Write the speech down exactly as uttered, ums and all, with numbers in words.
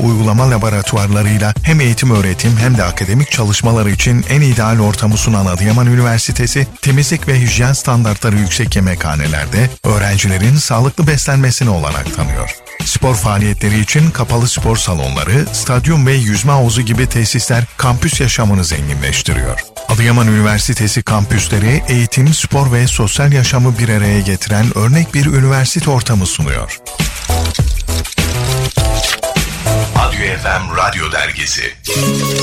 uygulama laboratuvarlarıyla hem eğitim öğretim hem de akademik çalışmalar için en ideal ortamı sunan Adıyaman Üniversitesi, temizlik ve hijyen standartları yüksek yemekhanelerde öğrencilerin sağlıklı beslenmesine olanak tanıyor. Spor faaliyetleri için kapalı spor salonları, stadyum ve yüzme havuzu gibi tesisler kampüs yaşamını zenginleştiriyor. Adıyaman Üniversitesi kampüsleri eğitim, spor ve sosyal yaşamı bir araya getiren örnek bir üniversite ortamı sunuyor. Adyo F M Radyo Dergisi.